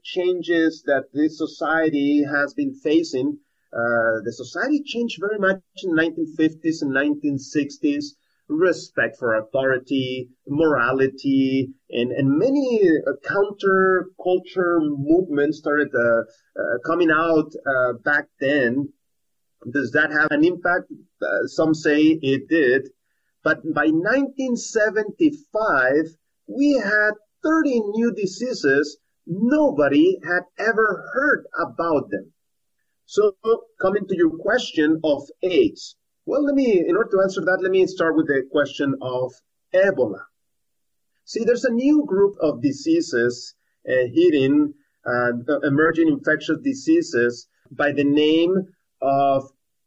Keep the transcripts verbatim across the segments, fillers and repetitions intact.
changes that this society has been facing. Uh, the society changed very much in the nineteen fifties and nineteen sixties. Respect for authority, morality, and, and many uh, counter-culture movements started uh, uh, coming out uh, back then. Does that have an impact? Uh, some say it did. But by nineteen seventy-five, we had thirty new diseases. Nobody had ever heard about them. So coming to your question of AIDS. Well, let me, in order to answer that, let me start with the question of Ebola. See, there's a new group of diseases uh, hitting uh, emerging infectious diseases by the name of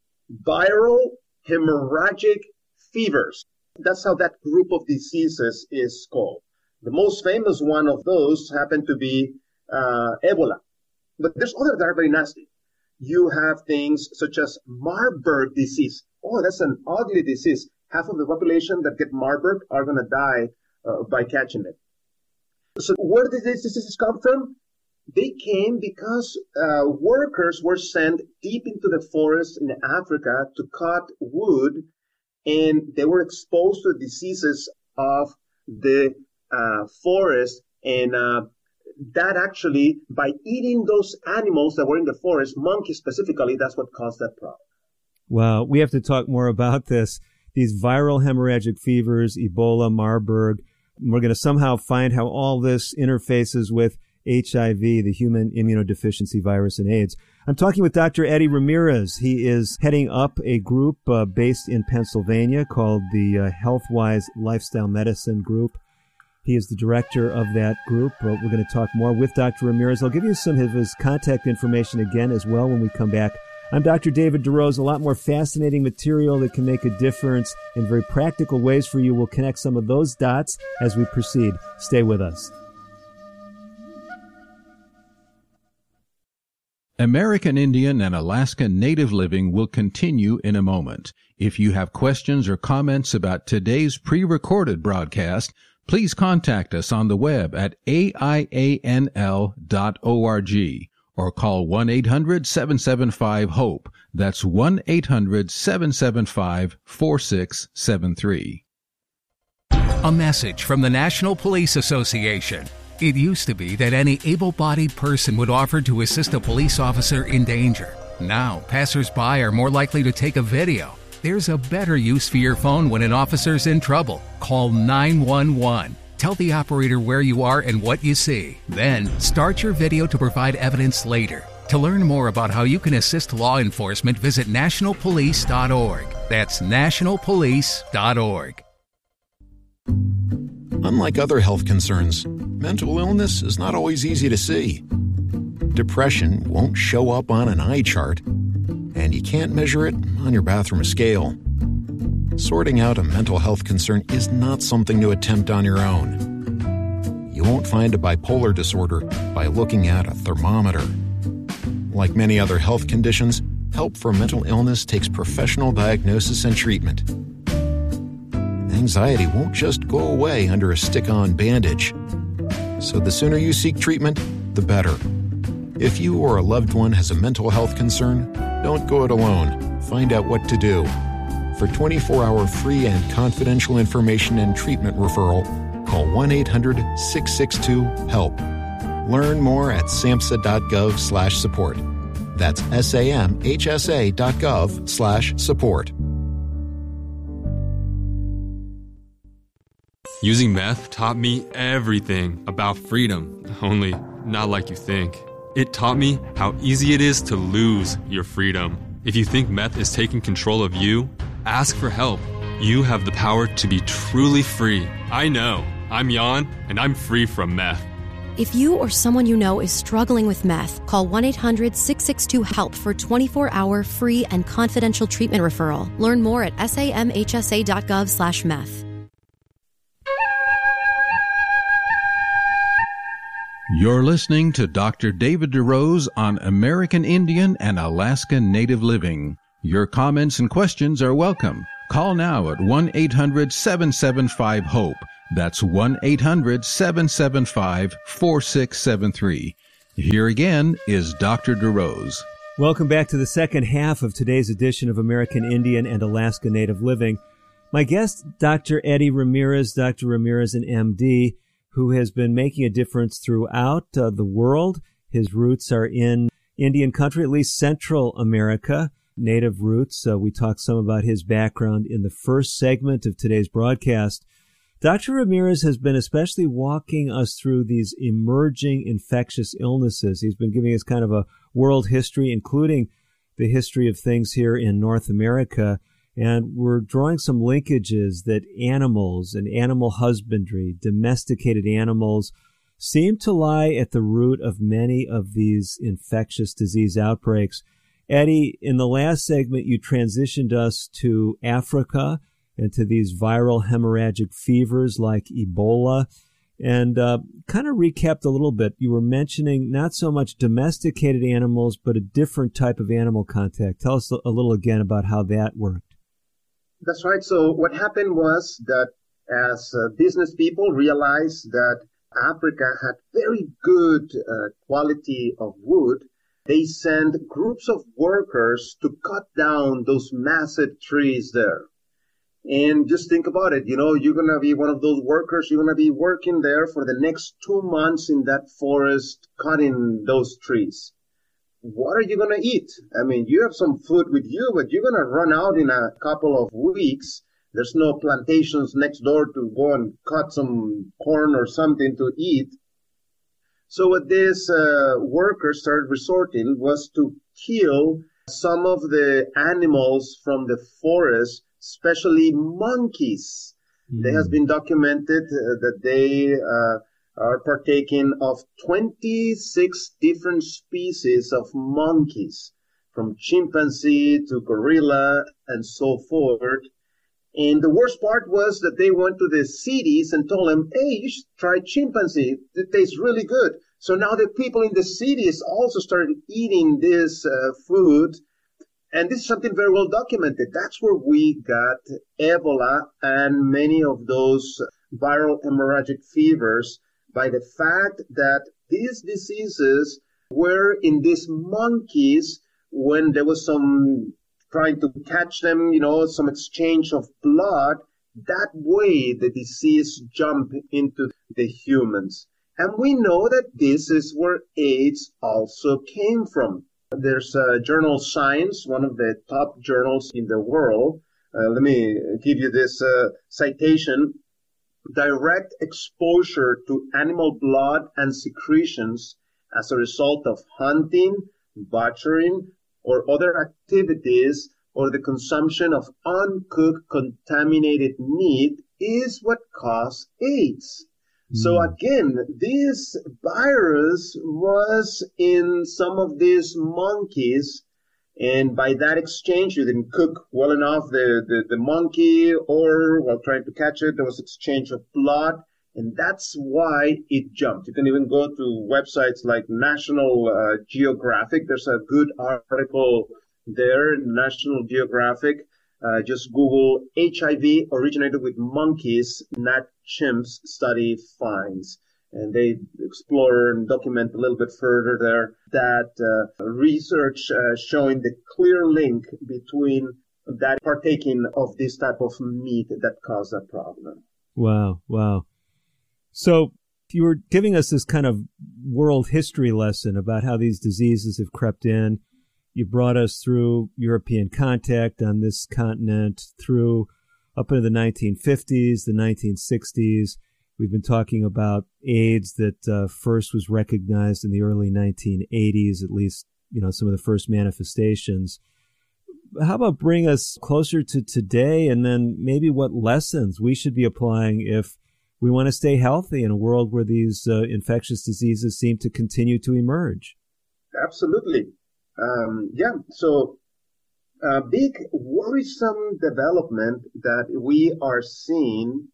viral hemorrhagic fevers. That's how that group of diseases is called. The most famous one of those happened to be uh, Ebola. But there's others that are very nasty. You have things such as Marburg disease. Oh, that's an ugly disease. Half of the population that get Marburg are going to die uh, by catching it. So where did these diseases come from? They came because uh, workers were sent deep into the forest in Africa to cut wood, and they were exposed to diseases of the uh, forest, and uh, that actually, by eating those animals that were in the forest, monkeys specifically, that's what caused that problem. Wow, we have to talk more about this. These viral hemorrhagic fevers, Ebola, Marburg. We're going to somehow find how all this interfaces with H I V, the human immunodeficiency virus, and AIDS. I'm talking with Doctor Eddie Ramirez. He is heading up a group uh, based in Pennsylvania called the uh, HealthWise Lifestyle Medicine Group. He is the director of that group. Uh, we're going to talk more with Doctor Ramirez. I'll give you some of his contact information again as well when we come back. I'm Doctor David DeRose. A lot more fascinating material that can make a difference in very practical ways for you. We'll connect some of those dots as we proceed. Stay with us. American Indian and Alaska Native Living will continue in a moment. If you have questions or comments about today's pre-recorded broadcast, please contact us on the web at A I A N L dot org or call one eight hundred seven seven five HOPE. That's one eight hundred seven seven five four six seven three. A message from the National Police Association. It used to be that any able-bodied person would offer to assist a police officer in danger. Now, passers-by are more likely to take a video. There's a better use for your phone when an officer's in trouble. Call nine one one. Tell the operator where you are and what you see. Then, start your video to provide evidence later. To learn more about how you can assist law enforcement, visit national police dot org. That's national police dot org. Unlike other health concerns, mental illness is not always easy to see. Depression won't show up on an eye chart, and you can't measure it on your bathroom scale. Sorting out a mental health concern is not something to attempt on your own. You won't find a bipolar disorder by looking at a thermometer. Like many other health conditions, help for mental illness takes professional diagnosis and treatment. Anxiety won't just go away under a stick-on bandage. So the sooner you seek treatment, the better. If you or a loved one has a mental health concern, don't go it alone. Find out what to do. For twenty-four hour free and confidential information and treatment referral, call one eight hundred six six two HELP. Learn more at samhsa.gov slash support. That's S-A-M-H-S-A dot gov slash support. Using meth taught me everything about freedom, only not like you think. It taught me how easy it is to lose your freedom. If you think meth is taking control of you, ask for help. You have the power to be truly free. I know. I'm Jan, and I'm free from meth. If you or someone you know is struggling with meth, call one eight hundred six six two HELP for twenty-four hour free and confidential treatment referral. Learn more at samhsa.gov slash meth. You're listening to Doctor David DeRose on American Indian and Alaska Native Living. Your comments and questions are welcome. Call now at one eight hundred seven seven five HOPE. That's one eight hundred seven seven five four six seven three. Here again is Doctor DeRose. Welcome back to the second half of today's edition of American Indian and Alaska Native Living. My guest, Doctor Eddie Ramirez. Doctor Ramirez, an M D, who has been making a difference throughout uh, the world. His roots are in Indian country, at least Central America, Native roots. Uh, we talked some about his background in the first segment of today's broadcast. Doctor Ramirez has been especially walking us through these emerging infectious illnesses. He's been giving us kind of a world history, including the history of things here in North America. And we're drawing some linkages that animals and animal husbandry, domesticated animals, seem to lie at the root of many of these infectious disease outbreaks. Eddie, in the last segment, you transitioned us to Africa and to these viral hemorrhagic fevers like Ebola, and uh, kind of recapped a little bit. You were mentioning not so much domesticated animals, but a different type of animal contact. Tell us a little again about how that worked. That's right. So what happened was that as uh, business people realized that Africa had very good uh, quality of wood, they sent groups of workers to cut down those massive trees there. And just think about it, you know, you're going to be one of those workers, you're going to be working there for the next two months in that forest, cutting those trees. What are you going to eat? I mean, you have some food with you, but you're going to run out in a couple of weeks. There's no plantations next door to go and cut some corn or something to eat. So what these uh, workers started resorting was to kill some of the animals from the forest, especially monkeys. Mm. It has been documented uh, that they uh, are partaking of twenty-six different species of monkeys, from chimpanzee to gorilla and so forth. And the worst part was that they went to the cities and told them, hey, you should try chimpanzee. It tastes really good. So now the people in the cities also started eating this uh, food. And this is something very well documented. That's where we got Ebola and many of those viral hemorrhagic fevers, by the fact that these diseases were in these monkeys when there was some trying to catch them, you know, some exchange of blood. That way the disease jumped into the humans. And we know that this is where AIDS also came from. There's a journal Science, one of the top journals in the world. Uh, let me give you this uh, citation. Direct exposure to animal blood and secretions as a result of hunting, butchering, or other activities, or the consumption of uncooked contaminated meat is what caused AIDS. Mm. So again, this virus was in some of these monkeys, and by that exchange, you didn't cook well enough the, the, the monkey, or while trying to catch it, there was exchange of blood, and that's why it jumped. You can even go to websites like National uh, Geographic. There's a good article there, National Geographic. Uh, just Google H I V originated with monkeys, not chimps, study finds. And they explore and document a little bit further there that uh, research uh, showing the clear link between that partaking of this type of meat that caused that problem. Wow, wow. So you were giving us this kind of world history lesson about how these diseases have crept in. You brought us through European contact on this continent, through up into the nineteen fifties, the nineteen sixties. We've been talking about AIDS that uh, first was recognized in the early nineteen eighties, at least, you know, some of the first manifestations. How about bring us closer to today, and then maybe what lessons we should be applying if we want to stay healthy in a world where these uh, infectious diseases seem to continue to emerge? Absolutely. Um, yeah, so a big worrisome development that we are seeing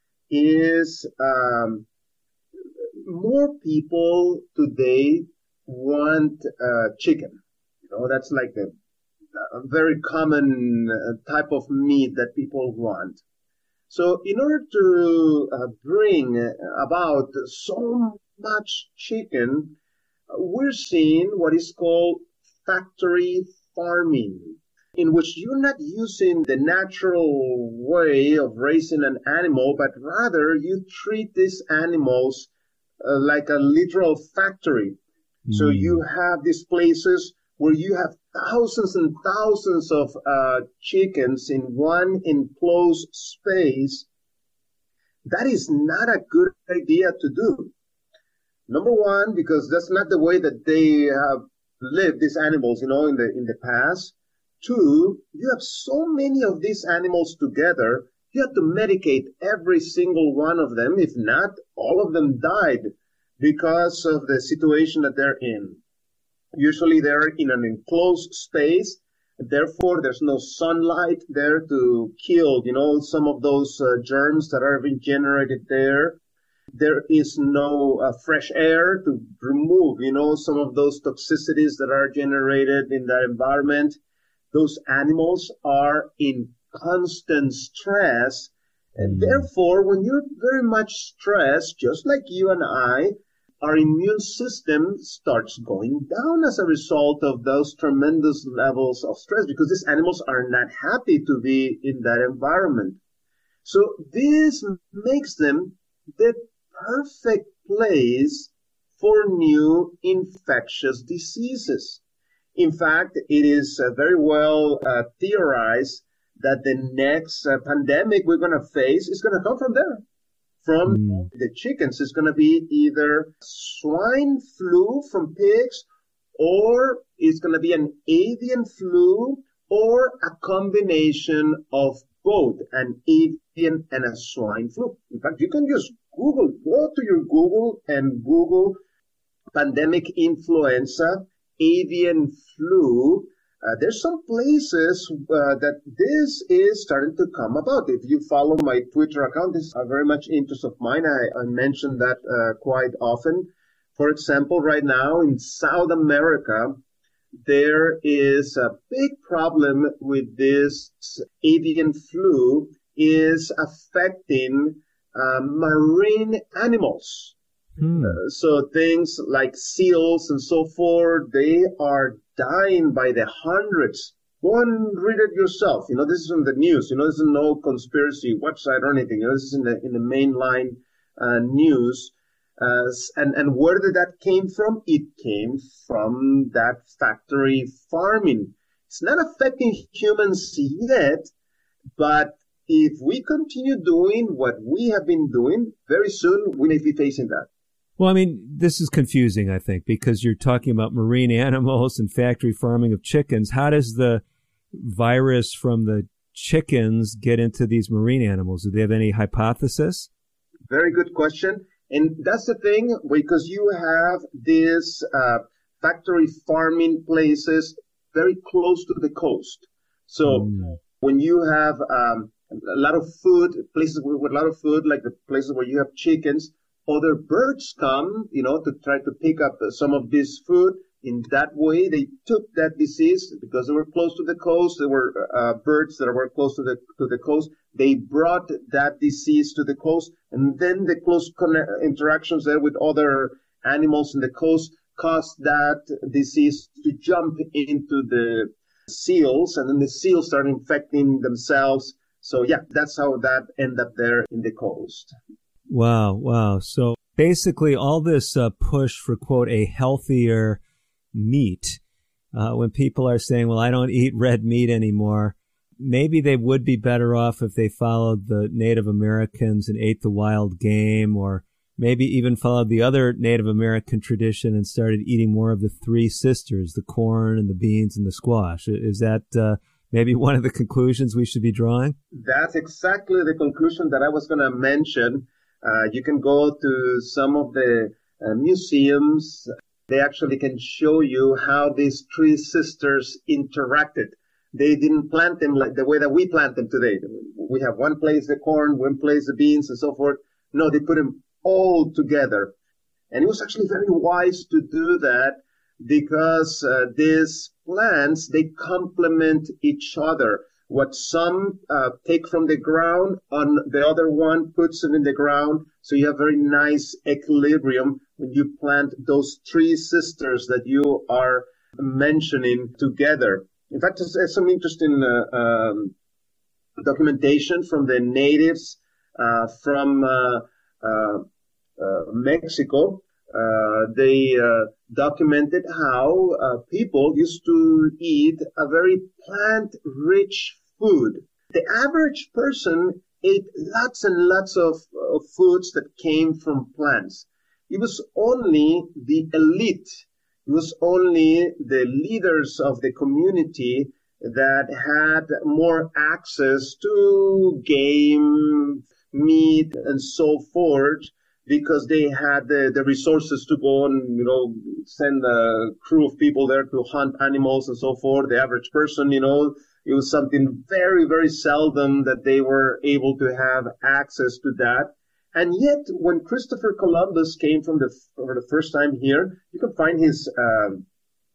is um, more people today want uh, chicken. You know, that's like the a very common uh, type of meat that people want. So in order to uh, bring about so much chicken, we're seeing what is called factory farming, in which you're not using the natural way of raising an animal, but rather you treat these animals uh, like a literal factory. Mm. So you have these places where you have thousands and thousands of uh, chickens in one enclosed space. That is not a good idea to do. Number one, because that's not the way that they have lived, these animals, you know, in the in the past. Two, you have so many of these animals together, you have to medicate every single one of them. If not, all of them died because of the situation that they're in. Usually they're in an enclosed space. Therefore, there's no sunlight there to kill, you know, some of those uh, germs that are being generated there. There is no uh, fresh air to remove, you know, some of those toxicities that are generated in that environment. Those animals are in constant stress. And therefore, when you're very much stressed, just like you and I, our immune system starts going down as a result of those tremendous levels of stress, because these animals are not happy to be in that environment. So this makes them the perfect place for new infectious diseases. In fact, it is uh, very well uh, theorized that the next uh, pandemic we're going to face is going to come from there. From mm. the chickens, it's going to be either swine flu from pigs, or it's going to be an avian flu, or a combination of both, an avian and a swine flu. In fact, you can just Google, go to your Google and Google pandemic influenza, avian flu. Uh, there's some places uh, that this is starting to come about. If you follow my Twitter account, this is a very much interest of mine. I, I mention that uh, quite often. For example, right now in South America, there is a big problem with this avian flu is affecting uh, marine animals. Hmm. Uh, so things like seals and so forth, they are dying by the hundreds. Go and read it yourself. You know, this is in the news. You know, this is no conspiracy website or anything. You know, this is in the in the mainline uh, news. Uh, and and where did that came from? It came from that factory farming. It's not affecting humans yet, but if we continue doing what we have been doing, very soon we may be facing that. Well, I mean, this is confusing, I think, because you're talking about marine animals and factory farming of chickens. How does the virus from the chickens get into these marine animals? Do they have any hypothesis? Very good question. And that's the thing, because you have these uh, factory farming places very close to the coast. So mm. when you have um, a lot of food, places with, with a lot of food, like the places where you have chickens, other birds come, you know, to try to pick up some of this food. In that way, they took that disease because they were close to the coast. There were uh, birds that were close to the to the coast. They brought that disease to the coast, and then the close connect- interactions there with other animals in the coast caused that disease to jump into the seals, and then the seals started infecting themselves. So yeah, that's how that ended up there in the coast. Wow, wow. So basically all this uh, push for, quote, a healthier meat, uh, when people are saying, well, I don't eat red meat anymore, maybe they would be better off if they followed the Native Americans and ate the wild game, or maybe even followed the other Native American tradition and started eating more of the three sisters, the corn and the beans and the squash. Is that uh, maybe one of the conclusions we should be drawing? That's exactly the conclusion that I was going to mention. Uh, you can go to some of the uh, museums. They actually can show you how these three sisters interacted. They didn't plant them like the way that we plant them today. We have one place the corn, one place the beans, and so forth. No, they put them all together. And it was actually very wise to do that because uh, these plants, they complement each other. What some uh, take from the ground, on the other one puts it in the ground. So you have very nice equilibrium when you plant those three sisters that you are mentioning together. In fact, there's some interesting uh, um, documentation from the natives uh, from uh, uh, uh, Mexico. Uh, they uh, documented how uh, people used to eat a very plant-rich food. The average person ate lots and lots of, of foods that came from plants. It was only the elite, it was only the leaders of the community that had more access to game, meat, and so forth, because they had the, the resources to go and, you know, send a crew of people there to hunt animals and so forth. The average person, you know, it was something very, very seldom that they were able to have access to that. And yet, when Christopher Columbus came from the, for the first time here, you can find his um,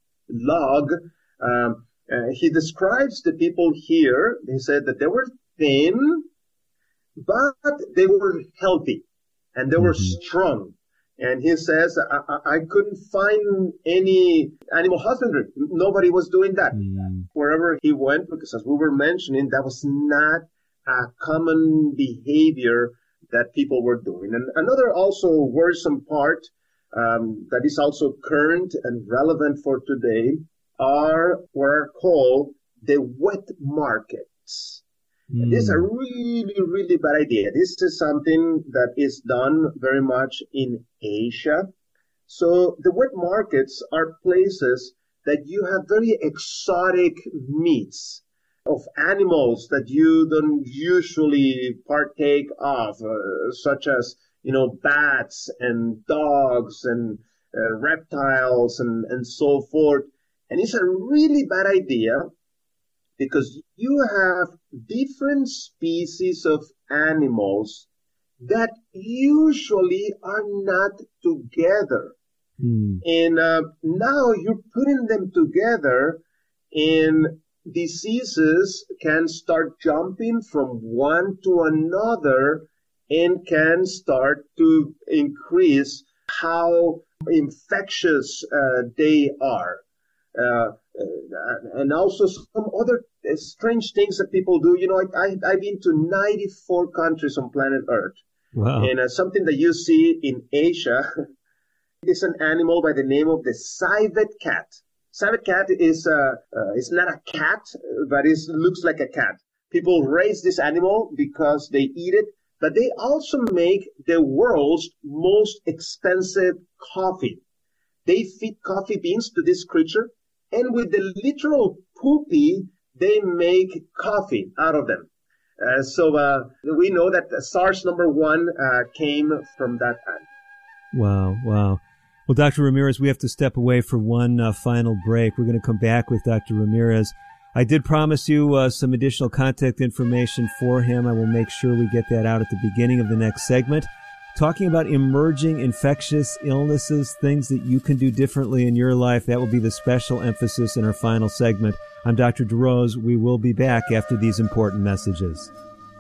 log. Um, uh, he describes the people here. He said that they were thin, but they were healthy. And they were mm-hmm. strong. And he says, I, I, I couldn't find any animal husbandry. Nobody was doing that. Mm-hmm. Wherever he went, because as we were mentioning, that was not a common behavior that people were doing. And another also worrisome part um, that is also current and relevant for today are what are called the wet markets. Mm. This is a really, really bad idea. This is something that is done very much in Asia. So the wet markets are places that you have very exotic meats of animals that you don't usually partake of, uh, such as, you know, bats and dogs and uh, reptiles and, and so forth. And it's a really bad idea, because you have different species of animals that usually are not together. Mm. And uh, now you're putting them together, and diseases can start jumping from one to another and can start to increase how infectious uh, they are. Uh, and also some other strange things that people do. You know, I, I, I've been to ninety-four countries on planet Earth. Wow. And uh, something that you see in Asia is an animal by the name of the civet cat. Civet cat is uh, uh, it's not a cat, but it looks like a cat. People raise this animal because they eat it, but they also make the world's most expensive coffee. They feed coffee beans to this creature, and with the literal poopy, they make coffee out of them. Uh, so uh, we know that SARS number one uh, came from that time. Wow, wow. Well, Doctor Ramirez, we have to step away for one uh, final break. We're going to come back with Doctor Ramirez. I did promise you uh, some additional contact information for him. I will make sure we get that out at the beginning of the next segment. Talking about emerging infectious illnesses, things that you can do differently in your life. That will be the special emphasis in our final segment. I'm Doctor DeRose. We will be back after these important messages.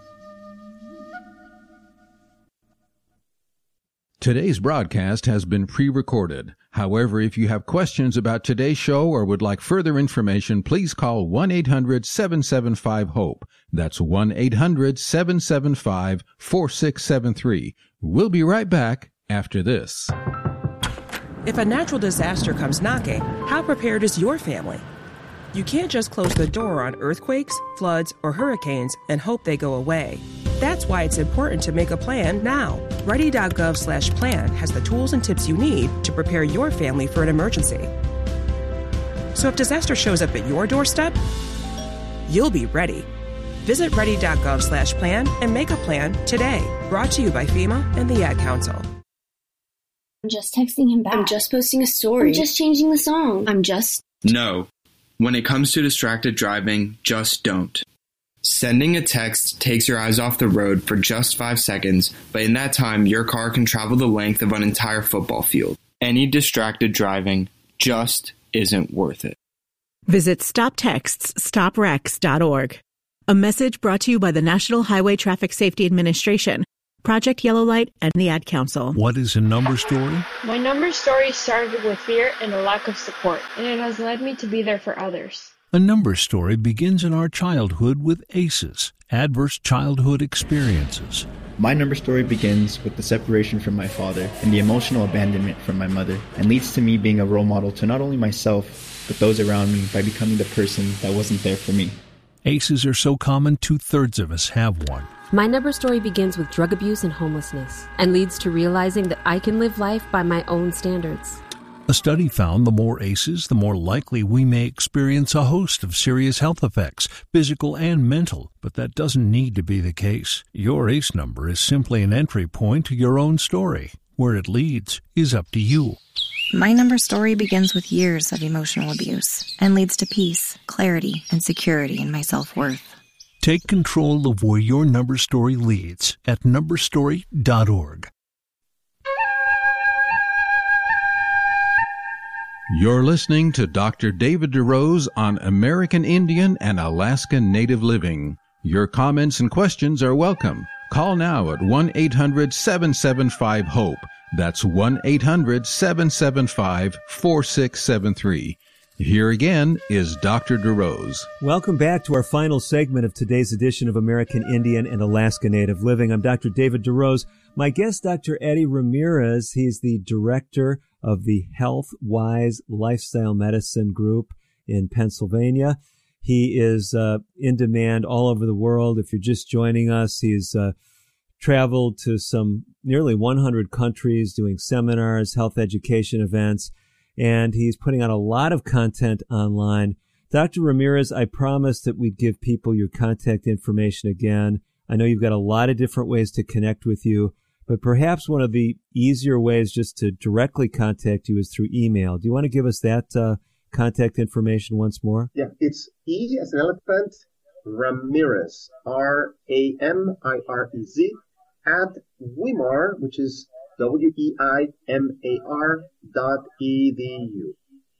Today's broadcast has been pre-recorded. However, if you have questions about today's show or would like further information, please call one eight hundred seven seven five HOPE. That's one eight hundred seven seven five four six seven three. We'll be right back after this. If a natural disaster comes knocking, how prepared is your family? You can't just close the door on earthquakes, floods, or hurricanes and hope they go away. That's why it's important to make a plan now. Ready.gov slash plan has the tools and tips you need to prepare your family for an emergency. So if disaster shows up at your doorstep, you'll be ready. Visit ready.gov slash plan and make a plan today. Brought to you by FEMA and the Ad Council. I'm just texting him back. I'm just posting a story. I'm just changing the song. I'm just... No. When it comes to distracted driving, just don't. Sending a text takes your eyes off the road for just five seconds, but in that time, your car can travel the length of an entire football field. Any distracted driving just isn't worth it. Visit stop texts stop wrecks dot org. A message brought to you by the National Highway Traffic Safety Administration, Project Yellow Light, and the Ad Council. What is a number story? My number story started with fear and a lack of support, and it has led me to be there for others. A number story begins in our childhood with A C Es, adverse childhood experiences. My number story begins with the separation from my father and the emotional abandonment from my mother, and leads to me being a role model to not only myself, but those around me by becoming the person that wasn't there for me. A C Es are so common, two-thirds of us have one. My number story begins with drug abuse and homelessness, and leads to realizing that I can live life by my own standards. A study found the more A C Es, the more likely we may experience a host of serious health effects, physical and mental, but that doesn't need to be the case. Your A C E number is simply an entry point to your own story. Where it leads is up to you. My number story begins with years of emotional abuse and leads to peace, clarity, and security in my self-worth. Take control of where your number story leads at number story dot org. You're listening to Doctor David DeRose on American Indian and Alaska Native Living. Your comments and questions are welcome. Call now at one eight hundred seven seven five HOPE. That's one eight hundred seven seven five four six seven three. Here again is Doctor DeRose. Welcome back to our final segment of today's edition of American Indian and Alaska Native Living. I'm Doctor David DeRose. My guest, Doctor Eddie Ramirez. He's the director of the Health Wise Lifestyle Medicine Group in Pennsylvania. He is uh, in demand all over the world. If you're just joining us, he's uh, traveled to some nearly one hundred countries doing seminars, health education events, and he's putting out a lot of content online. Doctor Ramirez, I promised that we'd give people your contact information again. I know you've got a lot of different ways to connect with you, but perhaps one of the easier ways just to directly contact you is through email. Do you want to give us that uh, contact information once more? Yeah, it's E as an elephant, Ramirez, R A M I R E Z, at Weimar, which is W E I M A R dot E D U.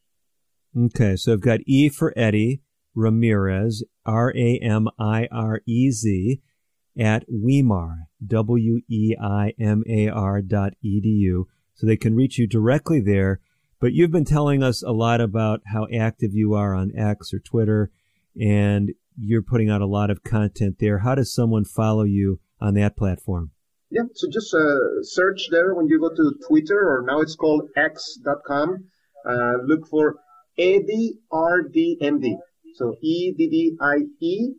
Okay, so I've got E for Eddie, Ramirez, R A M I R E Z, at Weimar, W E I M A R dot E D U. So they can reach you directly there. But you've been telling us a lot about how active you are on X or Twitter, and you're putting out a lot of content there. How does someone follow you on that platform? Yeah, so just uh, search there when you go to Twitter, or now it's called X dot com. Uh, look for Eddie R D M D. So E D D I E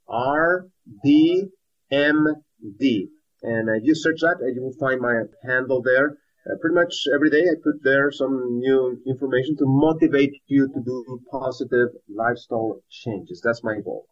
R D M D. And uh, you search that, and you will find my handle there. Uh, pretty much every day I put there some new information to motivate you to do positive lifestyle changes. That's my goal.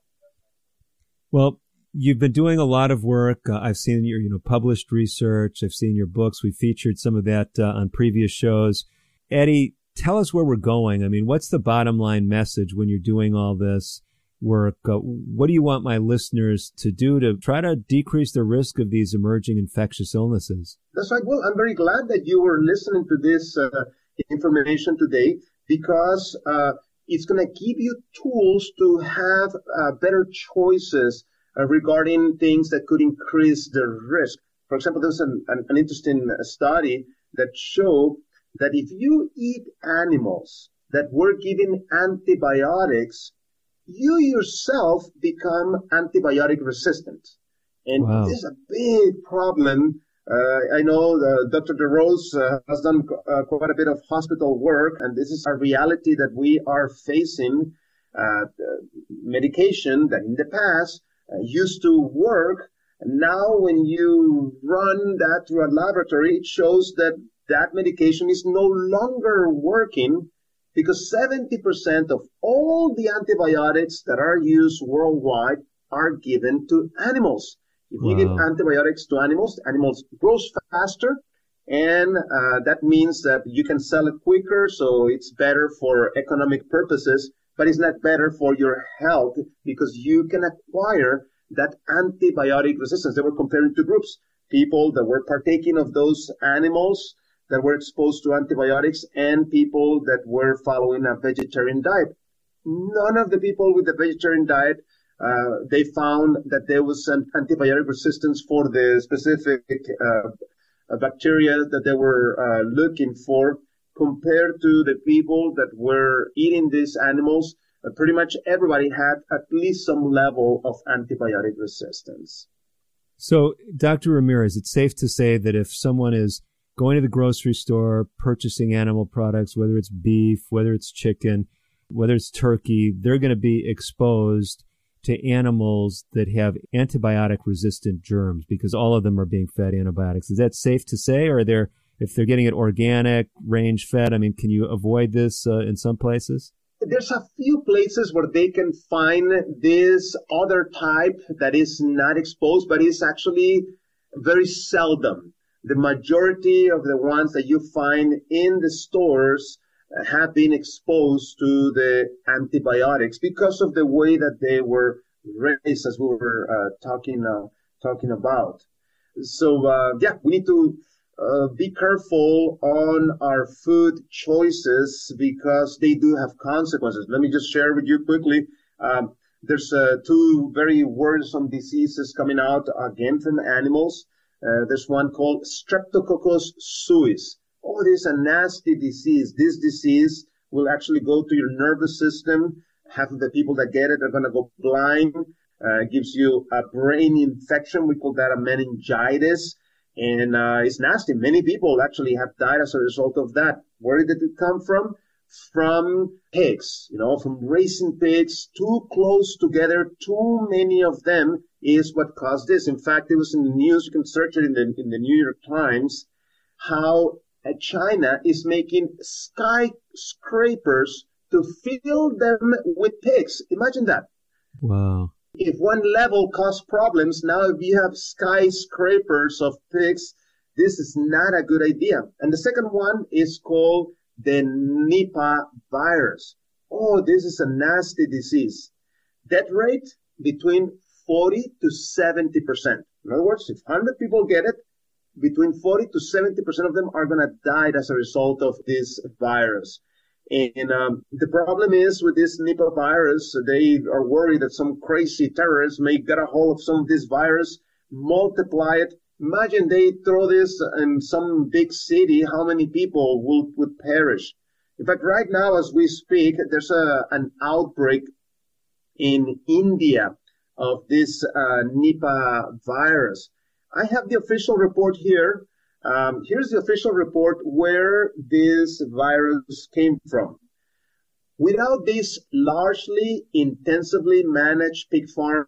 Well, you've been doing a lot of work. Uh, I've seen your, you know, published research. I've seen your books. We featured some of that uh, on previous shows. Eddie, tell us where we're going. I mean, what's the bottom line message when you're doing all this work? Uh, what do you want my listeners to do to try to decrease the risk of these emerging infectious illnesses? That's right. Well, I'm very glad that you were listening to this uh, information today, because uh, it's going to give you tools to have uh, better choices uh, regarding things that could increase the risk. For example, there's an, an, an interesting study that showed that if you eat animals that were given antibiotics, you yourself become antibiotic resistant. And wow. This is a big problem. Uh, I know uh, Doctor DeRose uh, has done uh, quite a bit of hospital work, and this is a reality that we are facing. Uh, medication that in the past uh, used to work, and now when you run that through a laboratory, it shows that that medication is no longer working, because seventy percent of all the antibiotics that are used worldwide are given to animals. If wow. you give antibiotics to animals, animals grow faster, and uh, that means that you can sell it quicker, so it's better for economic purposes, but it's not better for your health, because you can acquire that antibiotic resistance. They were comparing two groups, people that were partaking of those animals that were exposed to antibiotics and people that were following a vegetarian diet. None of the people with the vegetarian diet Uh, they found that there was an antibiotic resistance for the specific uh, bacteria that they were uh, looking for, compared to the people that were eating these animals. Uh, pretty much everybody had at least some level of antibiotic resistance. So, Doctor Ramirez, it's safe to say that if someone is going to the grocery store, purchasing animal products, whether it's beef, whether it's chicken, whether it's turkey, they're going to be exposed to animals that have antibiotic-resistant germs because all of them are being fed antibiotics. Is that safe to say, or are there, if they're getting it organic, range-fed, I mean, can you avoid this uh, in some places? There's a few places where they can find this other type that is not exposed, but is actually very seldom. The majority of the ones that you find in the stores have been exposed to the antibiotics because of the way that they were raised, as we were uh, talking uh, talking about. So, uh, yeah, we need to uh, be careful on our food choices because they do have consequences. Let me just share with you quickly. Um, there's uh, two very worrisome diseases coming out again from animals. Uh, there's one called Streptococcus suis. Oh, this is a nasty disease. This disease will actually go to your nervous system. Half of the people that get it are going to go blind. Uh, it gives you a brain infection. We call that a meningitis. And uh, it's nasty. Many people actually have died as a result of that. Where did it come from? From pigs, you know, from raising pigs too close together. Too many of them is what caused this. In fact, it was in the news. You can search it in the, in the New York Times, how China is making skyscrapers to fill them with pigs. Imagine that. Wow. If one level caused problems, now if you have skyscrapers of pigs, this is not a good idea. And the second one is called the Nipah virus. Oh, this is a nasty disease. Death rate between forty to seventy percent. In other words, if one hundred people get it, between forty to seventy percent of them are going to die as a result of this virus. And um, the problem is with this Nipah virus, they are worried that some crazy terrorists may get a hold of some of this virus, multiply it. Imagine they throw this in some big city, how many people will, would perish. In fact, right now as we speak, there's a, an outbreak in India of this uh, Nipah virus. I have the official report here. Um, here's the official report where this virus came from. Without this largely intensively managed pig farm,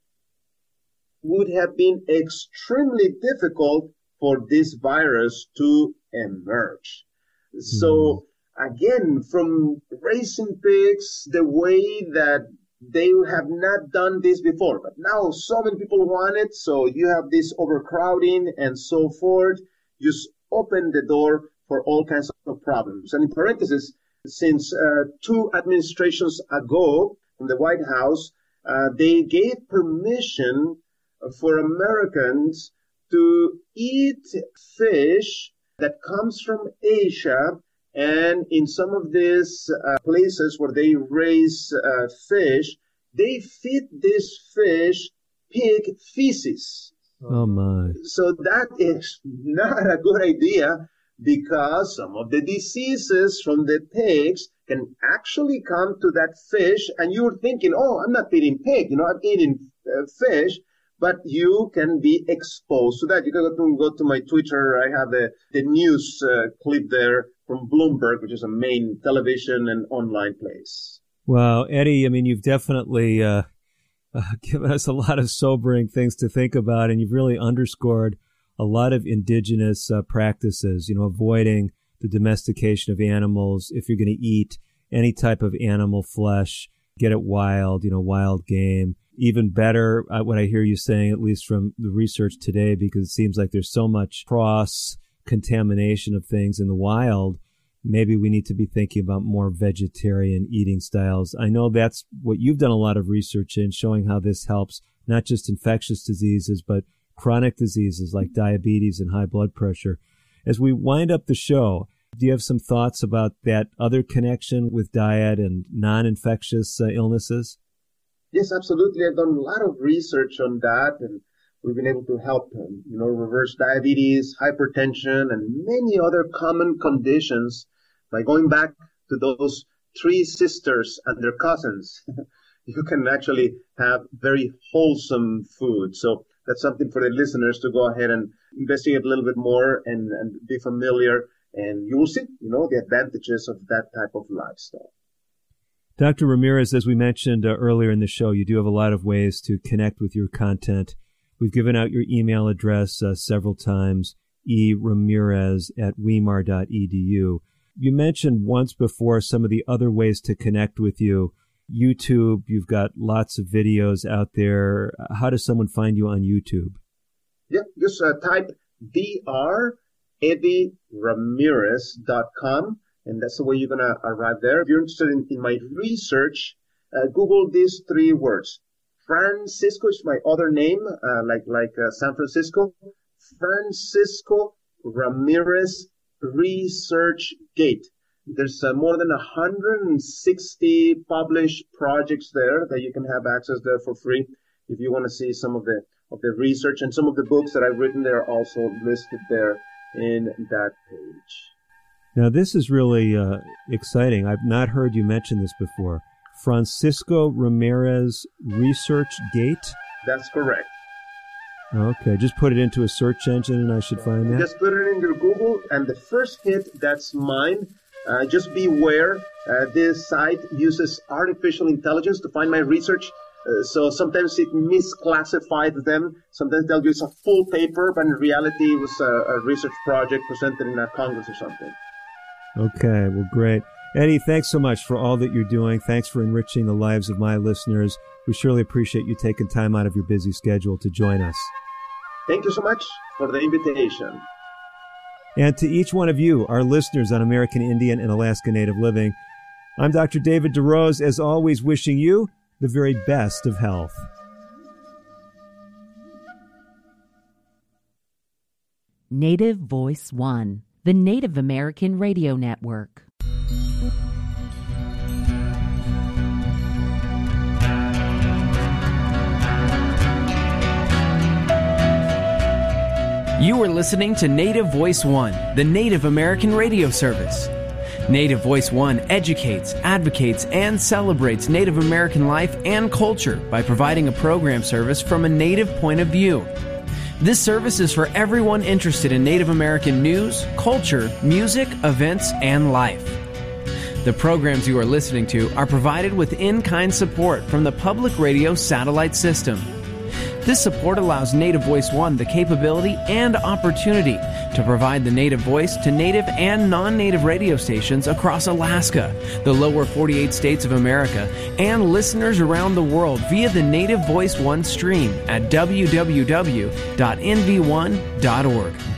would have been extremely difficult for this virus to emerge. Mm. So again, from raising pigs, the way that they have not done this before, but now so many people want it, so you have this overcrowding and so forth. Just open the door for all kinds of problems. And in parentheses, since uh, two administrations ago from the White House, uh, they gave permission for Americans to eat fish that comes from Asia. And in some of these uh, places where they raise uh, fish, they feed this fish pig feces. Oh, my. So that is not a good idea because some of the diseases from the pigs can actually come to that fish. And you're thinking, oh, I'm not eating pig, you know, I'm eating uh, fish. But you can be exposed to that. You can go to, go to my Twitter. I have the, the news uh, clip there from Bloomberg, which is a main television and online place. Wow, Eddie, I mean, you've definitely uh, uh, given us a lot of sobering things to think about, and you've really underscored a lot of indigenous uh, practices, you know, avoiding the domestication of animals. If you're going to eat any type of animal flesh, get it wild, you know, wild game. Even better, uh, what I hear you saying, at least from the research today, because it seems like there's so much cross-contamination of things in the wild, maybe we need to be thinking about more vegetarian eating styles. I know that's what you've done a lot of research in, showing how this helps not just infectious diseases, but chronic diseases like diabetes and high blood pressure. As we wind up the show, do you have some thoughts about that other connection with diet and non-infectious uh, illnesses? Yes, absolutely. I've done a lot of research on that, and we've been able to help, um, you know, reverse diabetes, hypertension, and many other common conditions by going back to those three sisters and their cousins. You can actually have very wholesome food. So that's something for the listeners to go ahead and investigate a little bit more and, and be familiar. And you will see, you know, the advantages of that type of lifestyle. Doctor Ramirez, as we mentioned uh, earlier in the show, you do have a lot of ways to connect with your content. We've given out your email address uh, several times, e ramirez at weimar dot e d u. You mentioned once before some of the other ways to connect with you. YouTube, you've got lots of videos out there. How does someone find you on YouTube? Yeah, just uh, type D R Eddie Ramirez dot com, and that's the way you're going to arrive there. If you're interested in, in my research, uh, Google these three words. Francisco is my other name, uh, like like uh, San Francisco. Francisco Ramirez ResearchGate. There's uh, more than one hundred sixty published projects there that you can have access there for free if you want to see some of the of the research, and some of the books that I've written there are also listed there in that page. Now, this is really uh, exciting. I've not heard you mention this before. Francisco Ramirez ResearchGate? That's correct. Okay, just put it into a search engine and I should find that? Just put it into Google, and the first hit, that's mine. Uh, just beware, uh, this site uses artificial intelligence to find my research. Uh, so sometimes it misclassifies them. Sometimes they'll use a full paper, but in reality it was a, a research project presented in a Congress or something. Okay, well, great. Eddie, thanks so much for all that you're doing. Thanks for enriching the lives of my listeners. We surely appreciate you taking time out of your busy schedule to join us. Thank you so much for the invitation. And to each one of you, our listeners on American Indian and Alaska Native Living, I'm Doctor David DeRose, as always, wishing you the very best of health. Native Voice One, the Native American Radio Network. You are listening to Native Voice One, the Native American radio service. Native Voice One educates, advocates, and celebrates Native American life and culture by providing a program service from a Native point of view. This service is for everyone interested in Native American news, culture, music, events, and life. The programs you are listening to are provided with in-kind support from the Public Radio Satellite System. This support allows Native Voice One the capability and opportunity to provide the Native voice to Native and non-Native radio stations across Alaska, the lower forty-eight states of America, and listeners around the world via the Native Voice One stream at w w w dot n v one dot org.